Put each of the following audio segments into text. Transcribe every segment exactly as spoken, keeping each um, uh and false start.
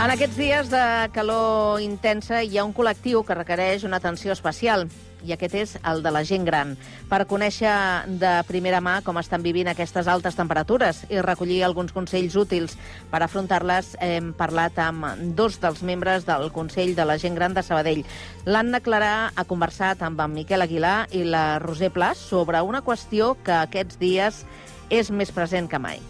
En aquests dies de calor intensa hi ha un col·lectiu que requereix una atenció especial, i aquest és el de la gent gran. Per conèixer de primera mà com estan vivint aquestes altes temperatures i recollir alguns consells útils per afrontar-les, hem parlat amb dos dels membres del Consell de la Gent Gran de Sabadell. L'Anna Clarà ha conversat amb en Miquel Aguilar i la Roser Pla sobre una qüestió que aquests dies és més present que mai.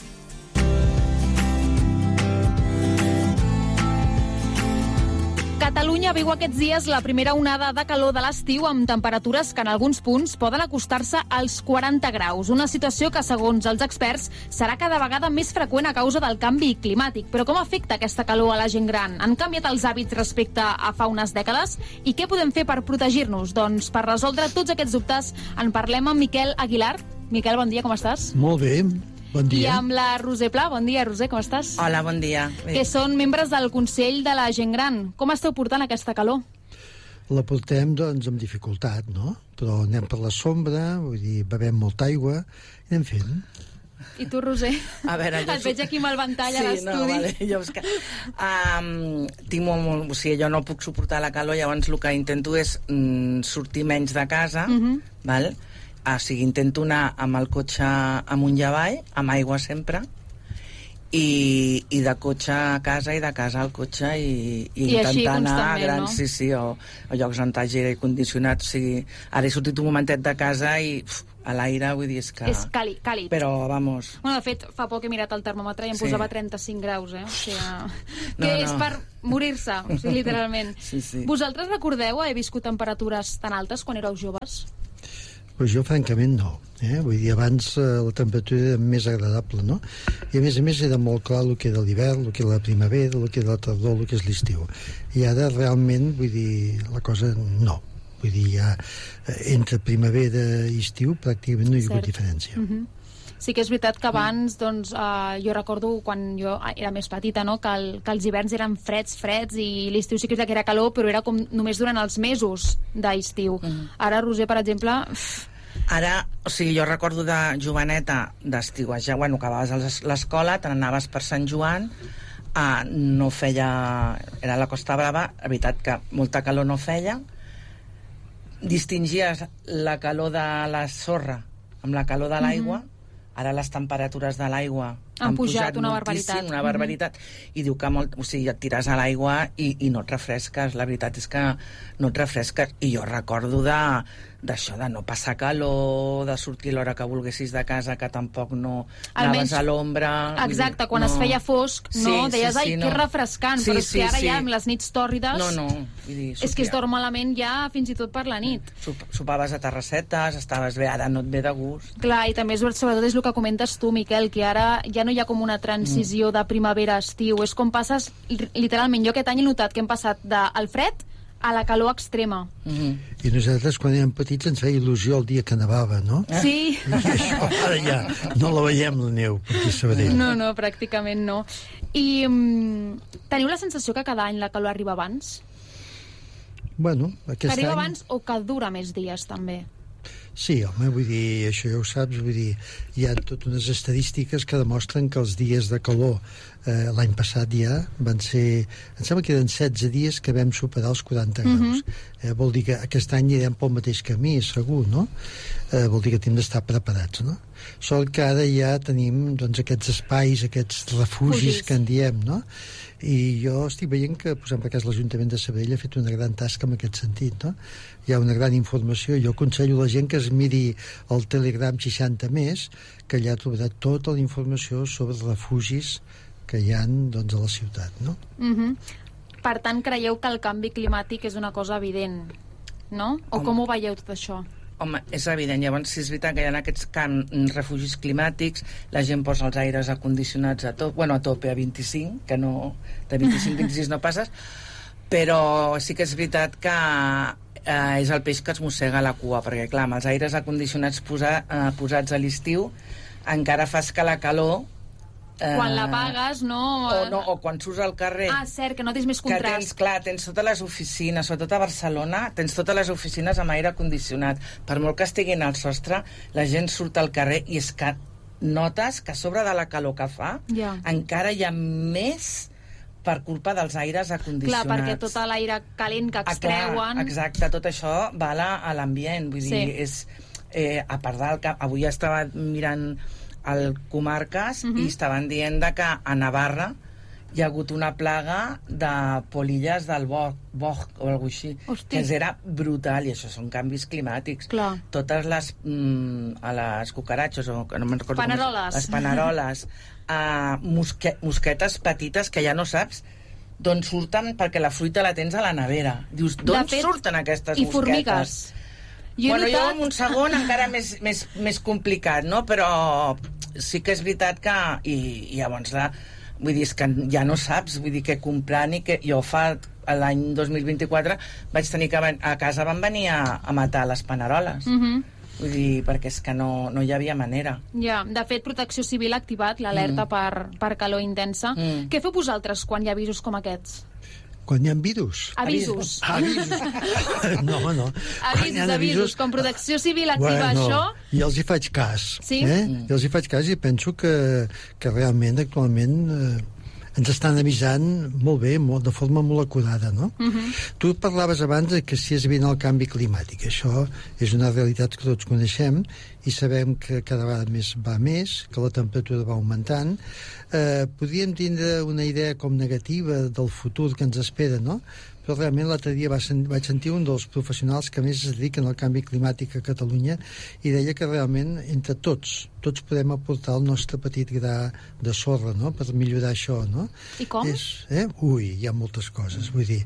Catalunya viu aquests dies la primera onada de calor de l'estiu amb temperatures que en alguns punts poden acostar-se als quaranta graus. Una situació que, segons els experts, serà cada vegada més freqüent a causa del canvi climàtic. Però com afecta aquesta calor a la gent gran? Han canviat els hàbits respecte a fa unes dècades? I què podem fer per protegir-nos? Doncs per resoldre tots aquests dubtes en parlem amb Miquel Aguilar. Miquel, bon dia, com estàs? Molt bé. Bon dia. I amb la Roser Pla. Bon dia, Roser, com estàs? Hola, bon dia. Bé. Que són membres del Consell de la Gent Gran. Com esteu portant aquesta calor? La portem, doncs, amb dificultat, no? Però anem per la sombra, vull dir, bevem molta aigua i anem fent. I tu, Roser? A veure, jo... Et veig aquí amb el ventall sí, a l'estudi. No, vale. Jo és que, um, tinc molt, molt... O sigui, jo no puc suportar la calor, llavors el que intento és mm, sortir menys de casa, uh-huh. val? O sigui, intento anar amb el cotxe amunt i avall, amb aigua sempre, i, i de cotxe a casa i de casa al cotxe i, i, I intentar anar a grans, no? sí, sí, o, o llocs on hagi aire condicionat. O sigui, ara he sortit un momentet de casa i uf, a l'aire, vull dir, és que... És càlid, càlid. Però, vamos... Bueno, de fet, fa poc he mirat el termòmetre i em sí. posava trenta-cinc graus, eh? O sigui, no, que no. és per morir-se, o sigui, literalment. Sí, sí. Vosaltres recordeu haver viscut temperatures tan altes quan éreu joves? Pues jo, francament, no. Eh? Vull dir, abans eh, la temperatura era més agradable, no? I, a més a més, era molt clar el que era l'hivern, el que era la primavera, el que era la tardor, el que és l'estiu. I ara, realment, vull dir, la cosa no. Vull dir, ja, entre primavera i estiu pràcticament no hi ha hagut diferència. Mm-hmm. Sí que és veritat que abans, doncs, eh, jo recordo quan jo era més petita, no?, que, el, que els hiverns eren freds, freds, i l'estiu sí que era calor, però era com només durant els mesos d'estiu. Mm. Ara, Roser, per exemple... Uf. Ara, o sigui, jo recordo de joveneta, d'estiuejar, bueno, acabaves l'escola, te n'anaves per Sant Joan, eh, no feia... Era la Costa Brava, la veritat que molta calor no feia, distingies la calor de la sorra amb la calor de l'aigua, mm-hmm. Ara les temperatures de l'aigua han, han pujat, pujat una moltíssim, una barbaritat, mm-hmm. i diu que molt, o sigui, et tires a l'aigua i, i no et refresques, la veritat és que no et refresques, i jo recordo de d'això, de no passar calor, de sortir a l'hora que volguessis de casa, que tampoc no anaves a l'ombra. Exacte, dir, quan no. es feia fosc, no? Sí, deies, sí, ai, sí, no. que refrescant, sí, però és sí, que ara sí. ja amb les nits tòrrides... No, no, vull dir, és que es dorm malament ja fins i tot per la nit. Sop, sopaves a terrassetes, estaves bé, ara no et ve de gust. Clar, i també és, sobretot és el que comentes tu, Miquel, que ara ja no hi ha com una transició mm. de primavera a estiu, és com passes, literalment, jo aquest any he notat que hem passat del fred a la calor extrema. Mm-hmm. I nosaltres, quan érem petits, ens feia il·lusió el dia que nevava, no? Sí. I això, ara ja no la veiem, la neu, per aquí a Sabadell. No, no, pràcticament no. I um, teniu la sensació que cada any la calor arriba abans? Bueno, aquest any... Arriba abans o que dura més dies, també? Sí, home, vull dir, això ja ho saps, vull dir, hi ha totes unes estadístiques que demostren que els dies de calor eh, l'any passat ja van ser, em sembla que eren setze dies que vam superar els quaranta graus. Uh-huh. Eh, vol dir que aquest any anirem pel mateix camí, segur, no? Eh, vol dir que hem d'estar preparats, no? Sol que ara ja tenim, doncs, aquests espais, aquests refugis Fugis. que en diem, no? I jo estic veient que, per exemple, l'Ajuntament de Sabadell ha fet una gran tasca en aquest sentit, no? Hi ha una gran informació. Jo aconsello a la gent que es miri el Telegram seixanta més, que allà trobarà tota la informació sobre els refugis que hi ha, doncs, a la ciutat, no? Mm-hmm. Per tant, creieu que el canvi climàtic és una cosa evident, no? O Home. com ho veieu tot això? Home, és evident. Llavors, si és veritat que hi ha aquests can, refugis climàtics, la gent posa els aires acondicionats a tope, bueno, a tope a vint-i-cinc, que no, de vint-i-cinc a vint-i-sis no passes, però sí que és veritat que eh, és el peix que es mossega la cua, perquè clar, amb els aires acondicionats posa, eh, posats a l'estiu encara fas que la calor Eh, quan la pagues, no... O, no, o quan surts al carrer. Ah, cert, que no tens més contrast. Que tens, clar, tens totes les oficines, sobretot a Barcelona, tens totes les oficines amb aire condicionat. Per molt que estiguin al sostre, la gent surt al carrer i és que notes que a sobre de la calor que fa, yeah. encara hi ha més per culpa dels aires acondicionats. Clar, perquè tot l'aire calent que extreuen... Ah, clar, exacte, tot això va a l'ambient, vull sí. dir, és... Eh, a part del que... Avui estava mirant el Comarques uh-huh. i estaven dient de que a Navarra hi ha hagut una plaga de polilles del bosc, bosc o alguna cosa així, Hosti. que era brutal, i això són canvis climàtics. Clar. Totes les, mm, a les cucaratxes, o no me'n recordo Paneroles. Com és, les paneroles, uh, mosque, mosquetes petites que ja no saps d'on surten, perquè la fruita la tens a la nevera. Dius, d'on surten aquestes i mosquetes? formigues. Jo bueno, notat... jo amb un segon encara més, més, més complicat, no? Però sí que és veritat que... I, i llavors la... Vull dir, és que ja no saps, vull dir, què comprar ni què... Jo fa... L'any dos mil vint-i-quatre vaig tenir que... A casa van venir a, a matar les paneroles. Uh -huh. Vull dir, perquè és que no, no hi havia manera. Ja, de fet, Protecció Civil ha activat l'alerta mm. per, per calor intensa. Mm. Què feu vosaltres quan hi ha avisos com aquests? Quan hi ha virus. Avisos. Avisos. No, home, no. Avisos, avisos, avisos. Com Protecció Civil activa bueno, això... Jo els hi faig cas. Sí? Eh? Mm. Jo els hi faig cas i penso que, que realment, actualment, eh, ens estan avisant molt bé, molt, de forma molt acurada, no? Uh -huh. Tu parlaves abans de que si és evident el canvi climàtic. Això és una realitat que tots coneixem i sabem que cada vegada més va més, que la temperatura va augmentant. Eh, podríem tindre una idea com negativa del futur que ens espera, no? Però realment l'altre dia vaig sentir un dels professionals que més es dediquen al canvi climàtic a Catalunya i deia que realment entre tots, tots podem aportar el nostre petit gra de sorra, no?, per millorar això, no? I com? És, eh? Ui, hi ha moltes coses, vull dir,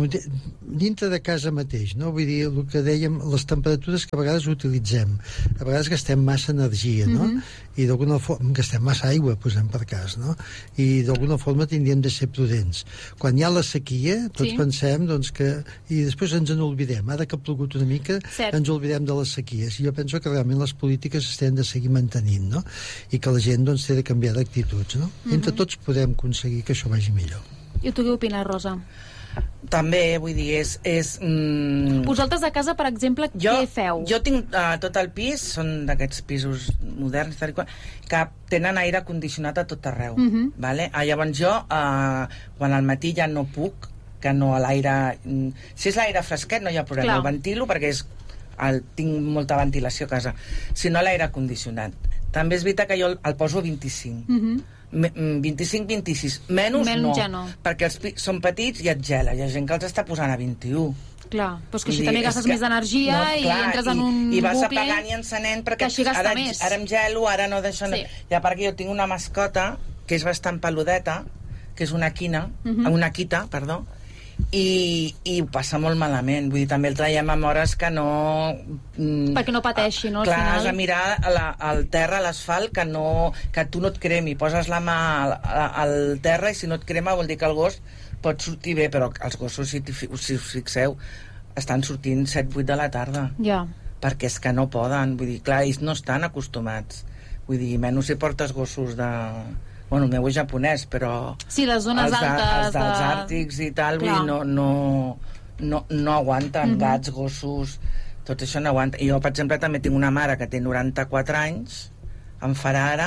dintre de casa mateix, no? Vull dir, el que dèiem, les temperatures que a vegades utilitzem, a vegades gastem massa energia, no? Mm-hmm. I d'alguna forma, gastem massa aigua, posem per cas, no? I d'alguna forma tindríem de ser prudents. Quan hi ha la sequia, tots sí. pensem, doncs, que... I després ens en oblidem. Ara que ha plogut una mica, Cert. ens oblidem de les sequies. I jo penso que realment les polítiques es tenen de seguir mantenint, no? I que la gent, doncs, té de canviar d'actituds, no? Mm-hmm. Entre tots podem aconseguir que això vagi millor. I tu què opines, Rosa? També, vull dir, és... és mm... Vosaltres a casa, per exemple, jo, què feu? Jo tinc uh, tot el pis, són d'aquests pisos moderns, tal i qual, que tenen aire condicionat a tot arreu. Mm-hmm. Vale? Ah, llavors jo, uh, quan al matí ja no puc, que no a l'aire... Si és l'aire fresquet no hi ha problema, Clar. el ventilo perquè és, el, tinc molta ventilació a casa. Si no, l'aire condicionat. També és veritat que jo el, el poso a vint-i-cinc. Mm-hmm. vint-i-cinc vint-i-sis. Menys, Menys no, ja no, perquè els són petits i et gela. Hi ha gent que els està posant a vint-i-u. Clar, però és que així també gastes més d'energia no, i clar, entres en un i, i vas bucle apagant i encenent perquè que ara, més. ara em gelo, ara no deixo... Sí. I a part que jo tinc una mascota que és bastant peludeta, que és una quina, uh-huh. una quita, perdó, i, i ho passa molt malament, vull dir, també el traiem amb hores que no... Mm, perquè no pateixi, no? Al clar, final. has de mirar a la, al terra, a l'asfalt, que, no, que tu no et cremi, poses la mà al, al terra i si no et crema vol dir que el gos pot sortir bé, però els gossos, si, si us fixeu, estan sortint set vuit de la tarda. Ja. Perquè és que no poden, vull dir, clar, ells no estan acostumats. Vull dir, menys si portes gossos de... Bueno, el meu és japonès, però... Sí, les zones els de, altes... Els dels de... àrtics i tal, vull dir, no, no, no, no aguanten, mm-hmm. gats, gossos... Tot això no aguanta. I jo, per exemple, també tinc una mare que té noranta-quatre anys, em farà ara,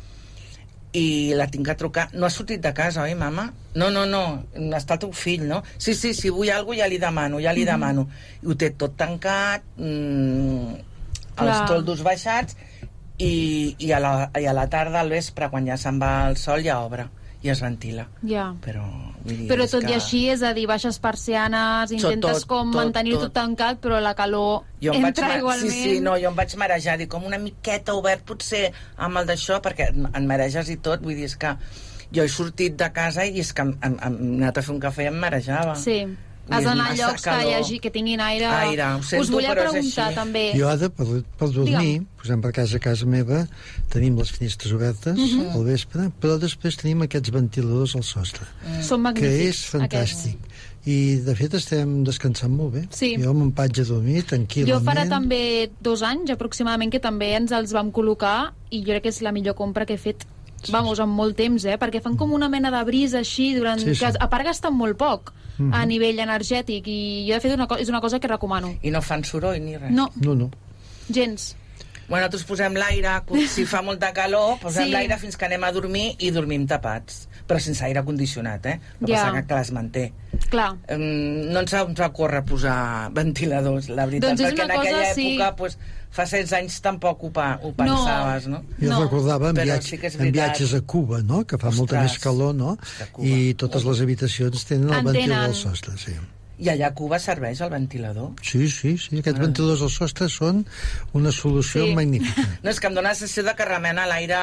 i la tinc que trucar. No has sortit de casa, oi, mama? No, no, no, està el teu fill, no? Sí, sí, si vull alguna cosa ja li demano, ja li mm-hmm. demano. I ho té tot tancat, mmm, els toldos baixats, i, i, a la, i a la tarda, al vespre, quan ja se'n va el sol, ja obre i es ventila. Ja. Però, vull dir, però tot que... i així, és a dir, baixes persianes, intentes tot, com tot, mantenir-ho tot. tot tancat, però la calor jo entra vaig, igualment. Sí, sí, no, jo em vaig marejar, dic, com una miqueta obert, potser amb el d'això, perquè en mareges i tot, vull dir, és que jo he sortit de casa i és que hem, hem, hem anat a fer un cafè i em marejava. Sí. Has d'anar a llocs que, hi hagi, que tinguin aire... aire sento, us volia preguntar també... Jo ara, per, per dormir, posem per casa a casa meva, tenim les finestres obertes uh-huh. al vespre, però després tenim aquests ventiladors al sostre. Mm. Són magnífics. Que és fantàstic. Aquests. I, de fet, estem descansant molt bé. Sí. Jo me'n vaig a dormir tranquil·lament. Jo farà també dos anys, aproximadament, que també ens els vam col·locar i jo crec que és la millor compra que he fet, sí. vamos, en molt temps, eh? Perquè fan com una mena de brisa així, durant... sí, sí. que a part gasten molt poc. Uh-huh. A nivell energètic, i jo de fet una co- és una cosa que recomano. I no fan soroll ni res? No, no, no. gens. Bueno, nosaltres posem l'aire, si fa molta calor, posem Sí. l'aire fins que anem a dormir i dormim tapats. Però sense aire condicionat, eh? El que Ja. passa que les manté. Clar. Um, no ens ha, ens va córrer posar ventiladors, la veritat, Doncs és perquè en una cosa, aquella sí. època, pues, fa setze anys tampoc ho, pa, ho pensaves, no? Jo No, recordava en, però viatge, sí que és en veritat. viatges a Cuba, no?, que fa Ostres, molta més calor, no?, és que Cuba. i totes les habitacions tenen el En ventilador tenen. al sostre, sí. I allà a Cuba serveix el ventilador? Sí, sí, sí, aquests Ah. ventiladors al sostre són una solució Sí. magnífica. No, és que em dóna la sensació de que remena l'aire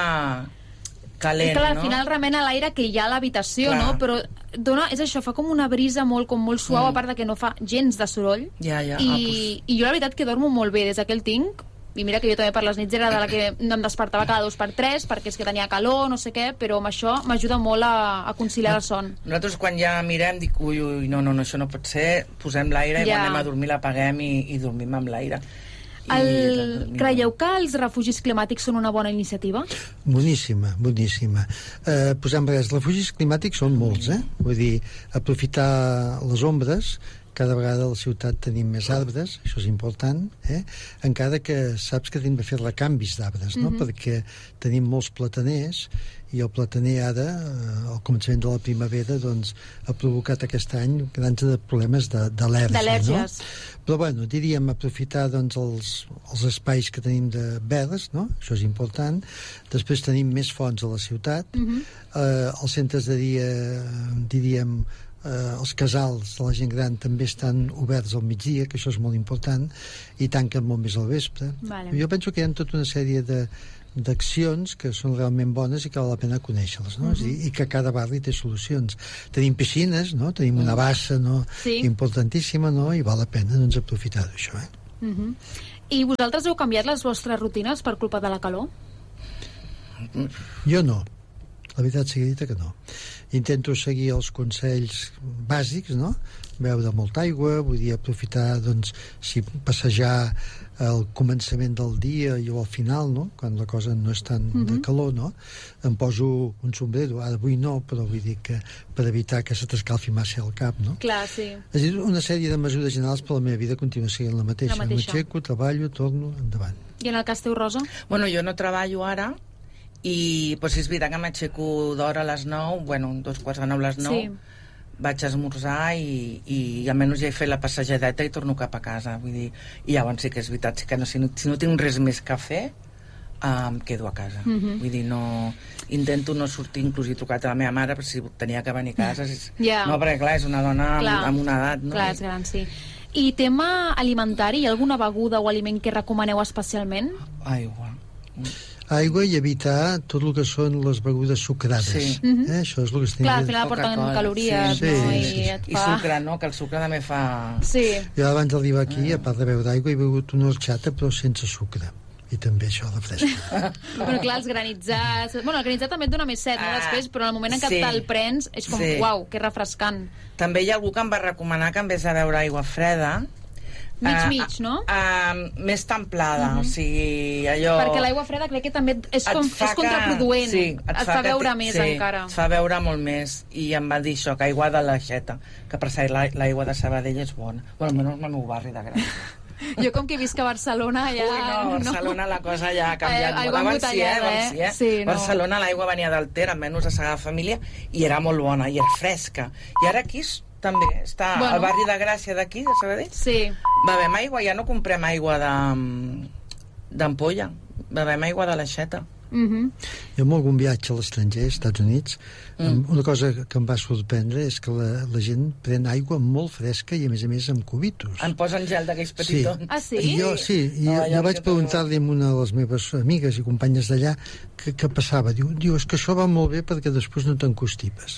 calent, Clar, al no? final remena l'aire que hi ha a l'habitació, Clar. no? Però dona, és això, fa com una brisa molt, com molt suau, Mm. a part de que no fa gens de soroll. Ja, ja. I, Ah, pues... I jo la veritat que dormo molt bé des que el tinc, i mira que jo també per les nits era de la que em despertava cada dos per tres perquè és que tenia calor, no sé què, però amb això m'ajuda molt a, a conciliar el son. Nosaltres quan ja mirem dic, ui, ui, no, no, no, això no pot ser, posem l'aire i Ja. quan anem a dormir l'apaguem i, i dormim amb l'aire. I El... dormim. Creieu que els refugis climàtics són una bona iniciativa? Boníssima, boníssima. Eh, posem res, els refugis climàtics són molts, eh? Vull dir, aprofitar les ombres, cada vegada a la ciutat tenim més arbres, això és important, eh? Encara que saps que tenim de fer recanvis d'arbres, no? Mhm. Perquè tenim molts plataners i el plataner ara, eh, al començament de la primavera, doncs, ha provocat aquest any grans problemes de- d'al·lèrgia, D'al·lèrgies. no? Però, bueno, diríem aprofitar doncs, els, els espais que tenim de verds, no? Això és important. Després tenim més fonts a la ciutat. Mhm. eh, els centres de dia, diríem, eh, els casals de la gent gran també estan oberts al migdia, que això és molt important, i tanquen molt més al vespre. Vale. Jo penso que hi ha tota una sèrie de d'accions que són realment bones i que val la pena conèixer-les, no? Mhm. I, i que cada barri té solucions. Tenim piscines, no? Tenim una bassa, no? Sí. Importantíssima, no? I val la pena, doncs, aprofitar d'això, eh? Mhm. I vosaltres heu canviat les vostres rutines per culpa de la calor? Jo no. La veritat sigui dita que no. Intento seguir els consells bàsics, no? Beure molta aigua, vull dir, aprofitar, doncs, si passejar al començament del dia i al final, no? Quan la cosa no és tan Mhm. de calor, no? Em poso un sombrero, ara avui no, però vull dir que per evitar que se t'escalfi massa el cap, no? Clar, sí. És a dir, una sèrie de mesures generals, però la meva vida continua sent la mateixa. La mateixa. M'aixeco, treballo, torno, endavant. I en el cas teu, Rosa? Bueno, jo no treballo ara i pues, és veritat que m'aixeco d'hora a les nou, bueno, dos quarts de nou a les nou, Sí. vaig a esmorzar i, i almenys ja he fet la passejadeta i torno cap a casa, vull dir, i llavors sí que és veritat, sí que no, si, no, si no tinc res més que fer, em quedo a casa. Mhm. Vull dir, no... Intento no sortir, inclús he trucat a la meva mare per si tenia que venir a casa. És... Ja. No, perquè clar, és una dona amb, Clar. amb una edat, no? Clar, és gran, sí. I tema alimentari, hi ha alguna beguda o aliment que recomaneu especialment? Aigua. Aigua i evitar tot el que són les begudes sucrades. Sí. Mhm. Eh? Això és el que estem Clar, al dient. final porten Coca-Cola. calories, Sí, no? sí, I sí, sí. et I fa... sucre, no? Que el sucre també fa... Sí. Jo abans d'arribar aquí, a part de beure aigua, he begut una horchata, però sense sucre. I també això refresca. Però clar, els granitzats... Bueno, el granitzat també et dona més set, no? Ah, Després, però en el moment en què sí. te'l prens és com, Sí. uau, que refrescant. També hi ha algú que em va recomanar que en vez de beure aigua freda... Mig, eh, mig, no? eh, més templada, Mhm. o sigui, allò... Perquè l'aigua freda crec que també és, et com, fa és contraproduent. Que, sí, et, et fa que veure te- més sí, encara. et fa veure molt més. I em va dir això, que aigua de l'aixeta, que per cert la- l'aigua de Sabadell és bona. Bueno, almenys el meu barri de Gràcia. Jo com que visc a Barcelona ja... Ui, no, a Barcelona la cosa ja ha canviat Eh, molt. aigua Abans sí, eh? embotellada, Abans sí, eh? eh? Sí, no. Barcelona l'aigua venia del Ter, almenys a Sagrada Família, i era molt bona, i era fresca. I ara aquí és- també està Bueno. al barri de Gràcia d'aquí, de Sabadell. Sí. Bevem aigua, ja no comprem aigua de d'ampolla, bevem aigua de l'aixeta. Mhm. Jo amb algun viatge a l'estranger, als Estats Units, mm. una cosa que em va sorprendre és que la, la gent pren aigua molt fresca i a més a més amb cubitos. Em posen gel d'aquells petitons. Ah, sí? I jo, sí, i No, jo, ja jo vaig sé preguntar-li a una de les meves amigues i companyes d'allà què, què passava. Diu, diu, és que això va molt bé perquè després no t'encostipes.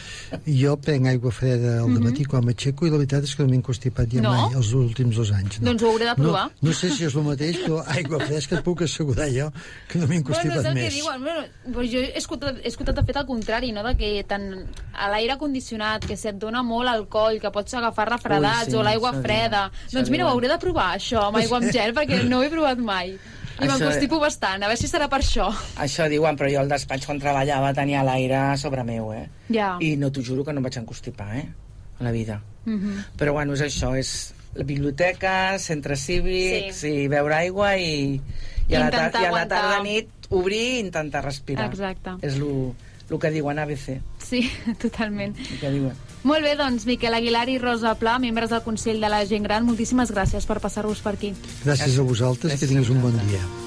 I jo prenc aigua freda al dematí quan m'aixeco i la veritat és que no m'he encostipat ja No? mai els últims dos anys. No. Doncs ho hauré de provar. No, no sé si és el mateix, però aigua fresca et puc assegurar jo que no m'he Bueno, encostipat és el més. que diuen. Bueno, però jo he escoltat, he escoltat de fet el contrari, no? De que tant a l'aire condicionat, que si et dona molt alcohol, que pots agafar refredats, Ui, sí, o l'aigua això freda. diuen, això Doncs mira, ho diuen. hauré de provar, això, amb aigua amb gel, perquè no ho he provat mai. I Això- m'encostipo bastant, a veure si serà per això. Això diuen, però jo al despatx quan treballava tenia l'aire sobre meu, eh? Ja. I no t'ho juro que no em vaig encostipar, eh? A la vida. Mhm. Però bueno, és això, és biblioteques, centres cívics, sí. i beure aigua i, i, a, la tar i a la tarda nit obrir i intentar respirar. Exacte. És el que diuen A B C. Sí, totalment. El que diuen. Molt bé, doncs, Miquel Aguilar i Rosa Pla, membres del Consell de la Gent Gran, moltíssimes gràcies per passar-vos per aquí. Gràcies a vosaltres, gràcies. Que tinguis un bon dia.